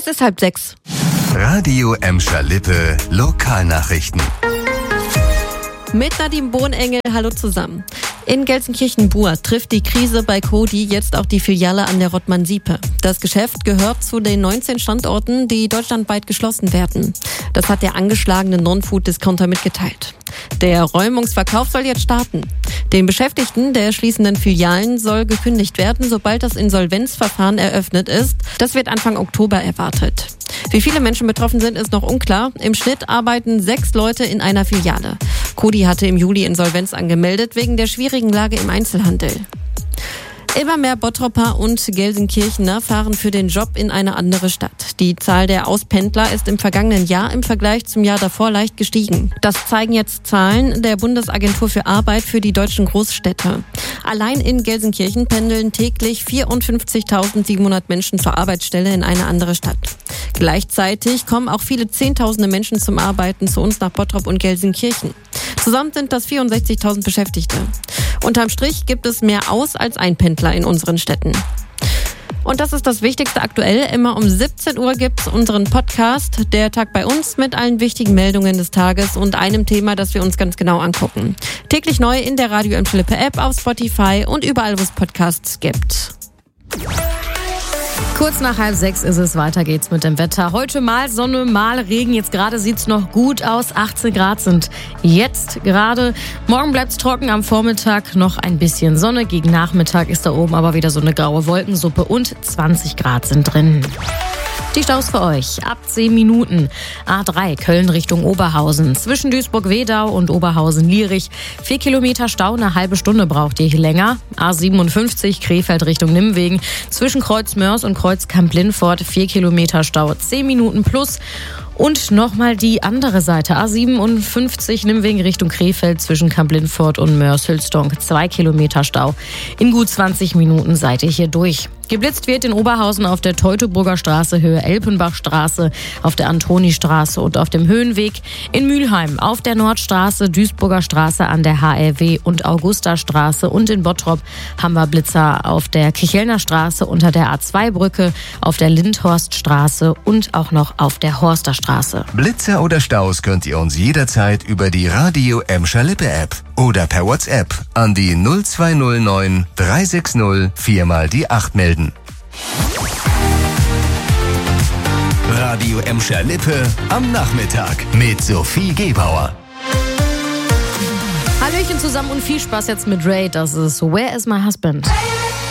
Es ist 5:30. Radio Emscher-Lippe Lokalnachrichten. Mit Nadine Bohnengel, hallo zusammen. In Gelsenkirchen-Buhr trifft die Krise bei Coty jetzt auch die Filiale an der Rottmann-Siepe. Das Geschäft gehört zu den 19 Standorten, die deutschlandweit geschlossen werden. Das hat der angeschlagene Non-Food-Discounter mitgeteilt. Der Räumungsverkauf soll jetzt starten. Den Beschäftigten der schließenden Filialen soll gekündigt werden, sobald das Insolvenzverfahren eröffnet ist. Das wird Anfang Oktober erwartet. Wie viele Menschen betroffen sind, ist noch unklar. Im Schnitt arbeiten 6 Leute in einer Filiale. Coty hatte im Juli Insolvenz angemeldet wegen der schwierigen Lage im Einzelhandel. Immer mehr Bottropper und Gelsenkirchener fahren für den Job in eine andere Stadt. Die Zahl der Auspendler ist im vergangenen Jahr im Vergleich zum Jahr davor leicht gestiegen. Das zeigen jetzt Zahlen der Bundesagentur für Arbeit für die deutschen Großstädte. Allein in Gelsenkirchen pendeln täglich 54.700 Menschen zur Arbeitsstelle in eine andere Stadt. Gleichzeitig kommen auch viele Zehntausende Menschen zum Arbeiten zu uns nach Bottrop und Gelsenkirchen. Zusammen sind das 64.000 Beschäftigte. Unterm Strich gibt es mehr Aus- als Einpendler in unseren Städten. Und das ist das Wichtigste aktuell. Immer um 17 Uhr gibt's unseren Podcast, der Tag bei uns, mit allen wichtigen Meldungen des Tages und einem Thema, das wir uns ganz genau angucken. Täglich neu in der Radio Emscher-Lippe App, auf Spotify und überall, wo es Podcasts gibt. Kurz nach 5:30 ist es, weiter geht's mit dem Wetter. Heute mal Sonne, mal Regen. Jetzt gerade sieht's noch gut aus. 18 Grad sind jetzt gerade. Morgen bleibt's trocken, am Vormittag noch ein bisschen Sonne. Gegen Nachmittag ist da oben aber wieder so eine graue Wolkensuppe und 20 Grad sind drin. Die Staus für euch. Ab 10 Minuten. A3 Köln Richtung Oberhausen. Zwischen Duisburg-Wedau und Oberhausen-Lierich. 4 Kilometer Stau, eine halbe Stunde braucht ihr länger. A57 Krefeld Richtung Nimwegen. Zwischen Kreuz-Mörs und Kreuz-Kamp-Lindfort 4 Kilometer Stau, 10 Minuten plus. Und nochmal die andere Seite, A57 Nimwegen Richtung Krefeld zwischen Kamp-Lindfort und Mörs-Hülsdonk, 2 Kilometer Stau. In gut 20 Minuten seid ihr hier durch. Geblitzt wird in Oberhausen auf der Teutoburger Straße Höhe Elpenbachstraße, auf der Antonistraße und auf dem Höhenweg. In Mülheim auf der Nordstraße, Duisburger Straße an der HRW und Augustastraße. Und in Bottrop haben wir Blitzer auf der Kichelner Straße unter der A2-Brücke, auf der Lindhorststraße und auch noch auf der Horsterstraße. Blitzer oder Staus könnt ihr uns jederzeit über die Radio Emscher-Lippe App oder per WhatsApp an die 0209 360 4x8 melden. Radio Emscher-Lippe am Nachmittag mit Sophie Gebauer. Hallöchen zusammen und viel Spaß jetzt mit Ray. Das ist Where is my husband?